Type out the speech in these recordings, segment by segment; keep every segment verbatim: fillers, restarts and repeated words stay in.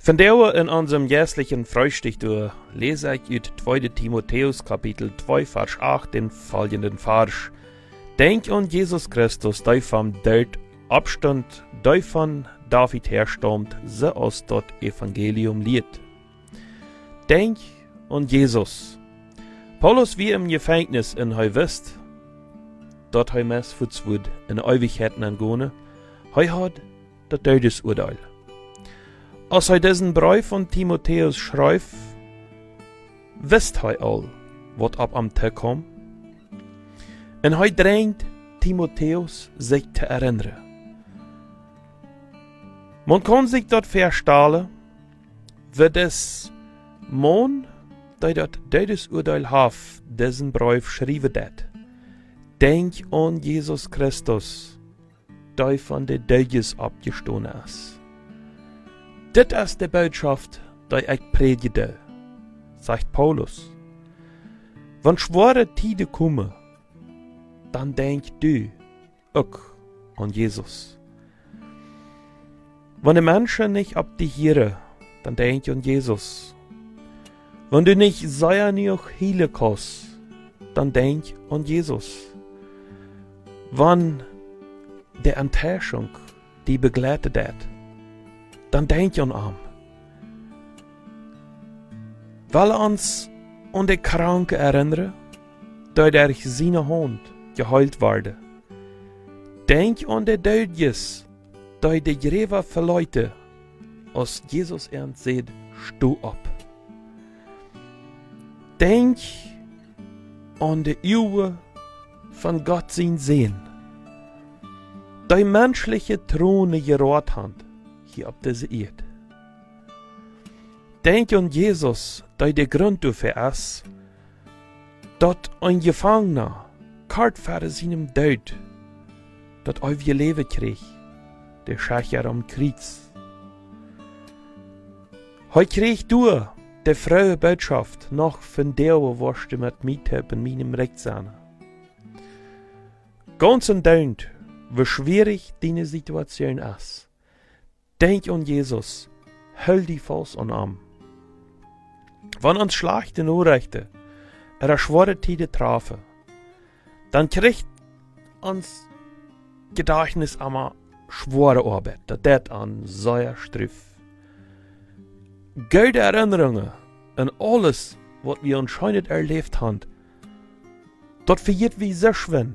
Vandaar in unserem jährlichen Frühstück durch lese ich aus zweiten Timotheus Kapitel zwei, Vers acht den folgenden Vers. Denk an Jesus Christus, der vom Tod Abstand, der von David herstammt, so aus das Evangelium liet. Denk an Jesus. Paulus wie im Gefängnis in hij wist, dat hij misvoets wordt in Ewigkeiten angone, hij hat das Todesurteil. Als hij diesen Brief von Timotheus schreibt, wisst hij al, wat ab am Tag kommt. Und hij drängt Timotheus, sich zu erinnern. Man kann sich dort verstellen, wie das Mann, der das Todesurteil hat, diesen Brief schreiben hat. Denk an Jesus Christus, der von den Todes abgestoßen ist. Das ist die Botschaft, die ich predige, sagt Paulus. Wenn schwere Tide kommen, dann denk du auch an Jesus. Wenn die Menschen nicht ab dich hören, dann denk an Jesus. Wenn du nicht sehr noch heilen kannst, dann denk an Jesus. Wenn die Enttäuschung die begleitet hat, dann denk an ihn. Weil uns an die Kranke erinnern, die durch seine Hand geheilt werden. Denk an die Dödjes, die die Gräber verleuten, als Jesus ernst sieht, steh ab. Denk an die Uhr von Gott sein Sehen, die menschliche Throne gerät hat, hier auf dieser Erde. Denk an Jesus, der der Grund dafür ist, dass ein Gefangener kart für seinem Tod, das ewige Leben kriegt, der Schächer am Kreuz. Heute kriegt du die frohe Botschaft noch von der, was du mit mir in meinem Rechtsahne. Ganz und dauernd, wie schwierig deine Situation ist. Denk an Jesus, hol die fast an ihm. Wenn uns schlechte Nachrichten oder schwere Tide trafen, dann kriegt uns Gedächtnis immer schwere Arbeit, das det an sehr Striff. Gute Erinnerungen an alles, was wir anscheinend erlebt haben, dort vergeht wie sehr schwer.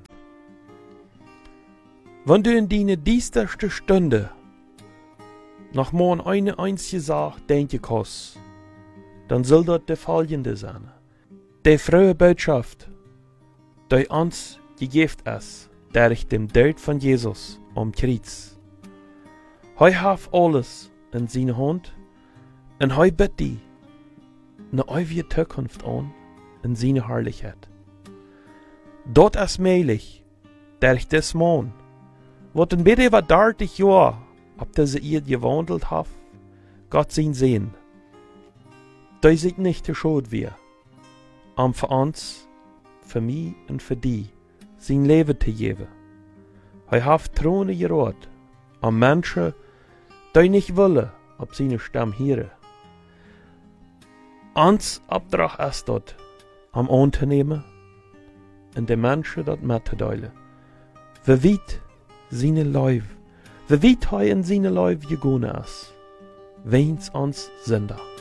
Wenn du in deine düsterste Stunde noch mal an eine einzige Sache denken kannst, dann soll dort der folgende sein. Die frohe Botschaft, die uns gegeben ist, durch den Tod von Jesus am Kreuz. Er hat alles in seiner Hand und er bittet dich eine ewige Zukunft an in seiner Herrlichkeit. Dort ist möglich, durch das Mann, was in bitte über dreißig Jahre ab dieser Erde gewandelt hat, Gott sein Sehen, der sich nicht zu schade wäre, um für uns, für mich und für die, sein Leben zu geben. Er hat Throne gerät, an Menschen, die nicht wollen, ob seine Stamm hören. Uns Auftrag ist dort, am Unternehmen und den Menschen dort mitzuteilen, wie weit seine Leib, wie weit er in seine Leib gegangen ist, wenn's uns Sünder.